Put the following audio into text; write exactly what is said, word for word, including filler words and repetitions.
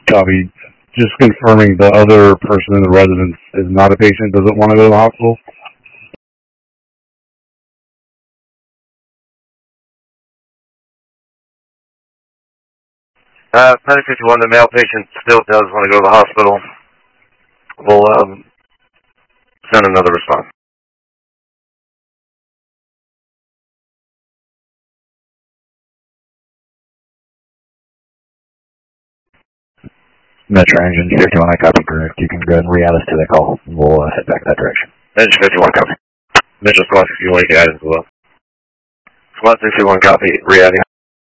Copy. Just confirming the other person in the residence is not a patient, doesn't want to go to the hospital? Uh, Medic fifty-one, the male patient still does want to go to the hospital. We'll um, send another response. Metro Engine fifty-one, I copy, correct. You can go ahead and re-add us to the call. We'll uh, head back that direction. Engine fifty-one, copy. Metro Squad fifty-one, you can add as well. Squad fifty-one, copy, re-adding.